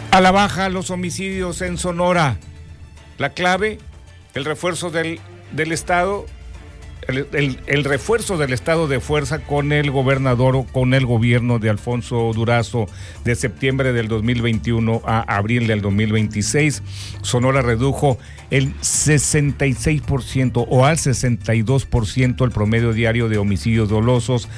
A la baja los homicidios en Sonora. La clave, el refuerzo del Estado, el refuerzo del estado de fuerza con el gobernador o con el gobierno de Alfonso Durazo de septiembre del 2021 a abril del 2026. Sonora redujo el 66% o al 62% el promedio diario de homicidios dolosos